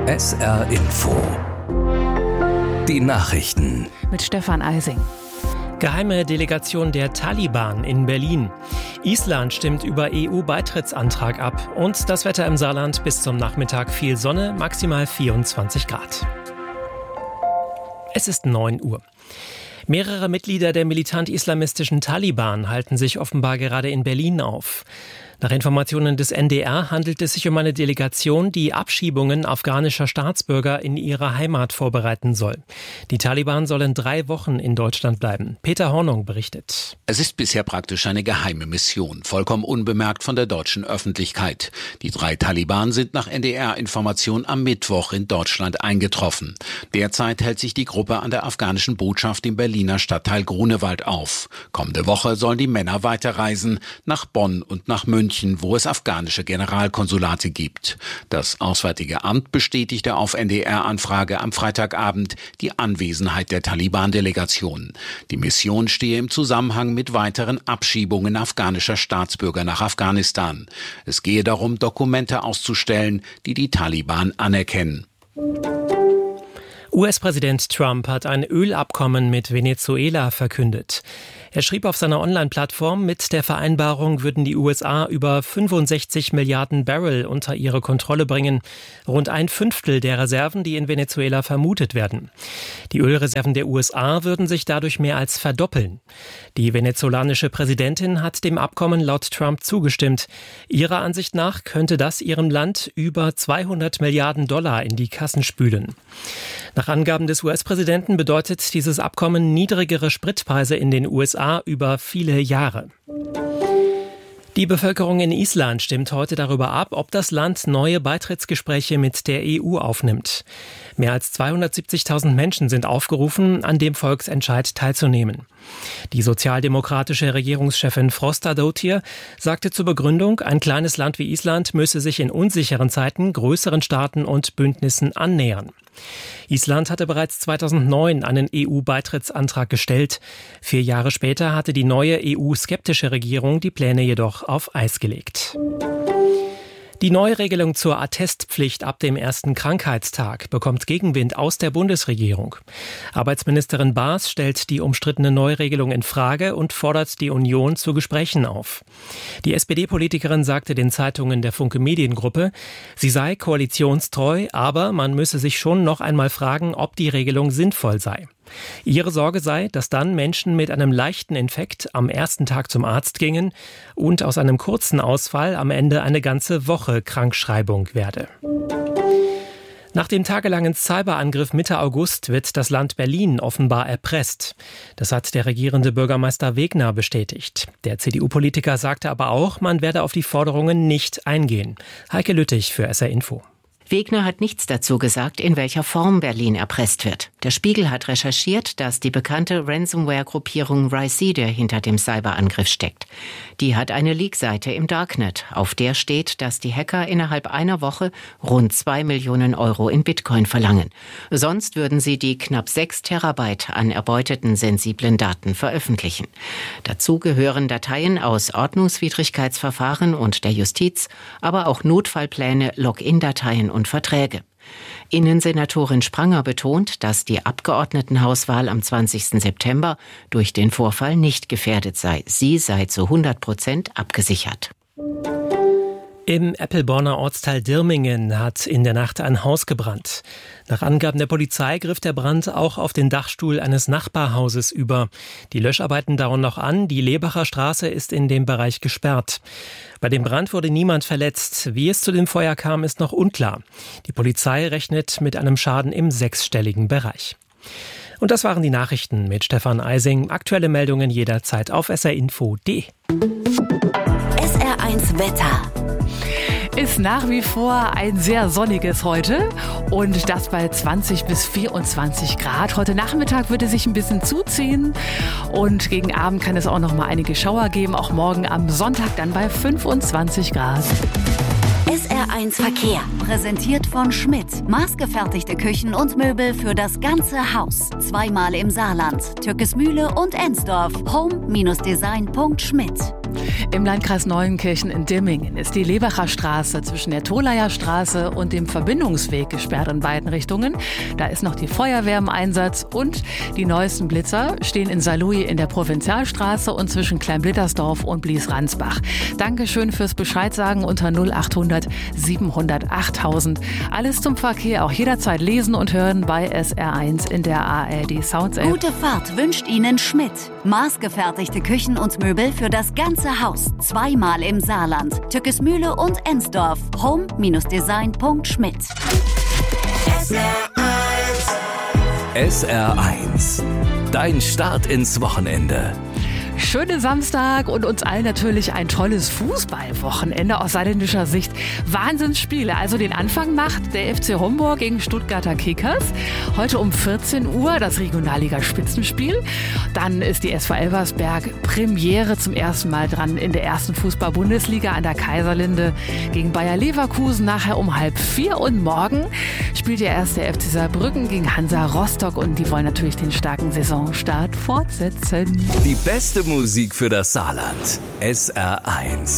SR Info. Die Nachrichten. Mit Stefan Eising. Geheime Delegation der Taliban in Berlin. Island stimmt über EU-Beitrittsantrag ab. Und das Wetter im Saarland: bis zum Nachmittag viel Sonne, maximal 24 Grad. Es ist 9 Uhr. Mehrere Mitglieder der militant-islamistischen Taliban halten sich offenbar gerade in Berlin auf. Nach Informationen des NDR handelt es sich um eine Delegation, die Abschiebungen afghanischer Staatsbürger in ihre Heimat vorbereiten soll. Die Taliban sollen 3 Wochen in Deutschland bleiben. Peter Hornung berichtet. Es ist bisher praktisch eine geheime Mission, vollkommen unbemerkt von der deutschen Öffentlichkeit. Die 3 Taliban sind nach NDR-Information am Mittwoch in Deutschland eingetroffen. Derzeit hält sich die Gruppe an der afghanischen Botschaft im Berliner Stadtteil Grunewald auf. Kommende Woche sollen die Männer weiterreisen nach Bonn und nach München, wo es afghanische Generalkonsulate gibt. Das Auswärtige Amt bestätigte auf NDR-Anfrage am Freitagabend die Anwesenheit der Taliban-Delegation. Die Mission stehe im Zusammenhang mit weiteren Abschiebungen afghanischer Staatsbürger nach Afghanistan. Es gehe darum, Dokumente auszustellen, die die Taliban anerkennen. US-Präsident Trump hat ein Ölabkommen mit Venezuela verkündet. Er schrieb auf seiner Online-Plattform, mit der Vereinbarung würden die USA über 65 Milliarden Barrel unter ihre Kontrolle bringen, rund 1/5 der Reserven, die in Venezuela vermutet werden. Die Ölreserven der USA würden sich dadurch mehr als verdoppeln. Die venezolanische Präsidentin hat dem Abkommen laut Trump zugestimmt. Ihrer Ansicht nach könnte das ihrem Land über 200 Milliarden Dollar in die Kassen spülen. Nach Angaben des US-Präsidenten bedeutet dieses Abkommen niedrigere Spritpreise in den USA über viele Jahre. Die Bevölkerung in Island stimmt heute darüber ab, ob das Land neue Beitrittsgespräche mit der EU aufnimmt. Mehr als 270.000 Menschen sind aufgerufen, an dem Volksentscheid teilzunehmen. Die sozialdemokratische Regierungschefin Frostadóttir sagte zur Begründung, ein kleines Land wie Island müsse sich in unsicheren Zeiten größeren Staaten und Bündnissen annähern. Island hatte bereits 2009 einen EU-Beitrittsantrag gestellt. 4 Jahre später hatte die neue EU-skeptische Regierung die Pläne jedoch auf Eis gelegt. Die Neuregelung zur Attestpflicht ab dem ersten Krankheitstag bekommt Gegenwind aus der Bundesregierung. Arbeitsministerin Baas stellt die umstrittene Neuregelung in Frage und fordert die Union zu Gesprächen auf. Die SPD-Politikerin sagte den Zeitungen der Funke Mediengruppe, sie sei koalitionstreu, aber man müsse sich schon noch einmal fragen, ob die Regelung sinnvoll sei. Ihre Sorge sei, dass dann Menschen mit einem leichten Infekt am ersten Tag zum Arzt gingen und aus einem kurzen Ausfall am Ende eine ganze Woche Krankschreibung werde. Nach dem tagelangen Cyberangriff Mitte August wird das Land Berlin offenbar erpresst. Das hat der regierende Bürgermeister Wegner bestätigt. Der CDU-Politiker sagte aber auch, man werde auf die Forderungen nicht eingehen. Heike Lüttich für SR Info. Wegner hat nichts dazu gesagt, in welcher Form Berlin erpresst wird. Der Spiegel hat recherchiert, dass die bekannte Ransomware-Gruppierung Rhysida hinter dem Cyberangriff steckt. Die hat eine Leak-Seite im Darknet. Auf der steht, dass die Hacker innerhalb einer Woche rund 2 Millionen Euro in Bitcoin verlangen. Sonst würden sie die knapp 6 Terabyte an erbeuteten sensiblen Daten veröffentlichen. Dazu gehören Dateien aus Ordnungswidrigkeitsverfahren und der Justiz, aber auch Notfallpläne, Login-Dateien und Verträge. Innensenatorin Spranger betont, dass die Abgeordnetenhauswahl am 20. September durch den Vorfall nicht gefährdet sei. Sie sei zu 100% abgesichert. Im Eppelborner Ortsteil Dirmingen hat in der Nacht ein Haus gebrannt. Nach Angaben der Polizei griff der Brand auch auf den Dachstuhl eines Nachbarhauses über. Die Löscharbeiten dauern noch an. Die Lebacher Straße ist in dem Bereich gesperrt. Bei dem Brand wurde niemand verletzt. Wie es zu dem Feuer kam, ist noch unklar. Die Polizei rechnet mit einem Schaden im 6-stelligen Bereich. Und das waren die Nachrichten mit Stefan Eising. Aktuelle Meldungen jederzeit auf srinfo.de. SR1 Wetter. Ist nach wie vor ein sehr sonniges heute und das bei 20 bis 24 Grad. Heute Nachmittag würde sich ein bisschen zuziehen und gegen Abend kann es auch noch mal einige Schauer geben. Auch morgen am Sonntag dann bei 25 Grad. SR1 Verkehr, präsentiert von Schmidt. Maßgefertigte Küchen und Möbel für das ganze Haus. 2-mal im Saarland, Türkismühle und Ensdorf. Home-Design.schmidt. Im Landkreis Neuenkirchen in Dimmingen ist die Lebacher Straße zwischen der Tolayer Straße und dem Verbindungsweg gesperrt in beiden Richtungen. Da ist noch die Feuerwehr im Einsatz und die neuesten Blitzer stehen in Saarlouis in der Provinzialstraße und zwischen Kleinblittersdorf und Blies-Ransbach. Dankeschön fürs Bescheidsagen unter 0800 700 8000. Alles zum Verkehr auch jederzeit lesen und hören bei SR1 in der ARD Sounds App. Gute Fahrt wünscht Ihnen Schmidt. Maßgefertigte Küchen und Möbel für das ganze Haus. Zweimal im Saarland. Tückesmühle und Ensdorf. Home-design.schmidt. SR1. Dein Start ins Wochenende. Schönen Samstag und uns allen natürlich ein tolles Fußballwochenende aus saarländischer Sicht. Wahnsinnsspiele. Also den Anfang macht der FC Homburg gegen Stuttgarter Kickers. Heute um 14 Uhr das Regionalliga-Spitzenspiel. Dann ist die SV Elversberg Premiere zum ersten Mal dran in der ersten Fußball-Bundesliga an der Kaiserlinde gegen Bayer Leverkusen. Nachher um 3:30 und morgen spielt der erste FC Saarbrücken gegen Hansa Rostock und die wollen natürlich den starken Saisonstart fortsetzen. Die beste Musik für das Saarland. SR1.